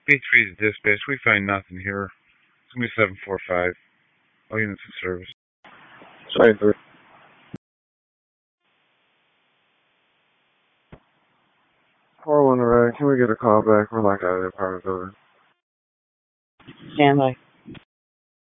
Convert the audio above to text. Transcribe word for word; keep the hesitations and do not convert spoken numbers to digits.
B three is dispatch. We find nothing here. It's going to be seven four five. All units in service. Sorry, sir. four one right. Can we get a call back? We're locked out of the apartment building. Stand by.